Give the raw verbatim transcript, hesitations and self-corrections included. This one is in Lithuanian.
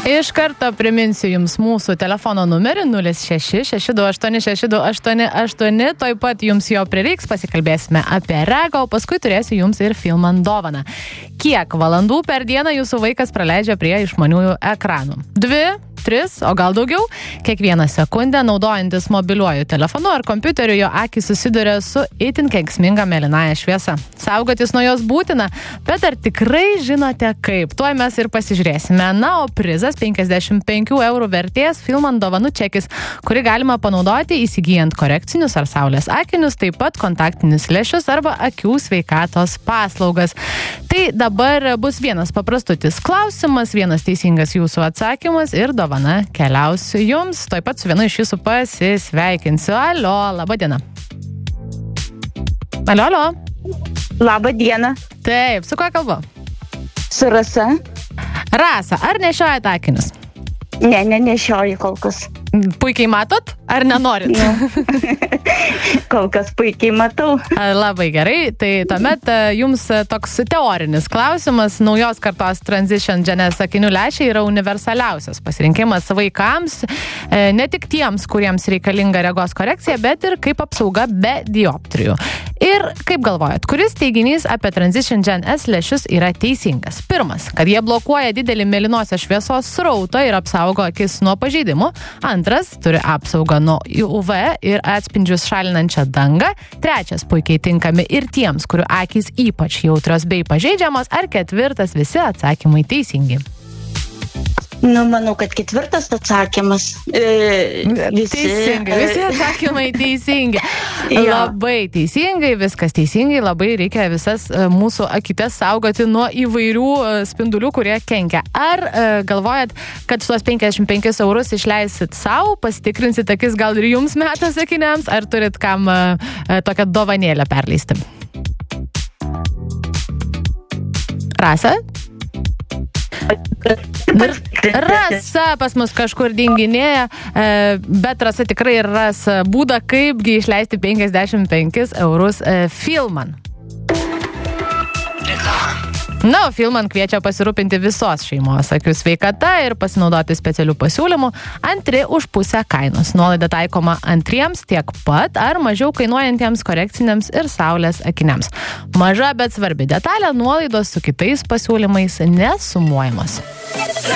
Iš karto priminsiu jums mūsų telefono numerį nulis šeši šeši du aštuoni šeši du aštuoni aštuoni. Tuoj pat jums jo prireiks, pasikalbėsime apie regą, o paskui turėsiu jums ir Filman dovaną. Kiek valandų per dieną jūsų vaikas praleidžia prie išmaniųjų ekranų? Dvi, tris, o gal daugiau? Kiekvieną sekundę naudojantis mobiliuoju telefonu ar kompiuteriu jo akys susiduria su itin kenksminga mėlynaja šviesa. Saugotis nuo jos būtina, bet ar tikrai žinote kaip? Tuoj mes ir pasižiūrėsime. Na, o prizas penkiasdešimt penkių eurų vertės Filman dovanų čekis, kurį galima panaudoti įsigijant korekcinius ar saulės akinius, taip pat kontaktinius lęšius arba akių sveikatos paslaugas. Tai dabar bus vienas paprastutis klausimas, vienas teisingas jūsų atsakymas ir dovana keliausiu jums. Tuoj pat su vienu iš jūsų pasisveikinsiu. Alio, laba diena. Alio, alio. Labą dieną. Taip, su kuo kalbu? Su Rasa. Rasa, ar nešiojate akinius? Ne, ne, nešioju kol kas. Puikiai matot, ar nenorit? Kol kas puikiai matau. Labai gerai, tai tuomet jums toks teorinis klausimas. Naujos kartos Transition Gen S akinių lęšiai yra universaliausias pasirinkimas vaikams, ne tik tiems, kuriems reikalinga regos korekcija, bet ir kaip apsauga be dioptrijų. Ir kaip galvojat, kuris teiginys apie Transition Gen S lęšius yra teisingas? Pirmas, kad jie blokuoja didelį mėlynosios šviesos srautą ir apsaugo akis nuo pažeidimų. Antras, turi apsaugą nuo U V ir atspindžius šalinančią dangą. Trečias, puikiai tinkami ir tiems, kurių akys ypač jautrios bei pažeidžiamos. Ar ketvirtas, visi atsakymai teisingi? Nu, manau, kad ketvirtas atsakymas. E, visi, teisingai, visi atsakymai teisingi. Labai teisingai, viskas teisingai, labai reikia visas mūsų akytes saugoti nuo įvairių spindulių, kurie kenkia. Ar e, galvojat, kad tuos penkiasdešimt penkis eurus išleisit savo, pasitikrinsit akis, gal ir jums metas akiniams, ar turit kam e, tokią dovanėlę perleisti? Rasa? Rasa pas mus kažkur dinginėja, bet Rasa tikrai ras būdą, kaipgi išleisti penkiasdešimt penkis eurus Filman. Na, o Filman kviečia pasirūpinti visos šeimos akių sveikata ir pasinaudoti specialių pasiūlymų. Antri už pusę kainos. Nuolaida taikoma antriems tiek pat ar mažiau kainuojantiems korekciniams ir saulės akiniams. Maža, bet svarbi detalė, nuolaidos su kitais pasiūlymais nesumuojamos.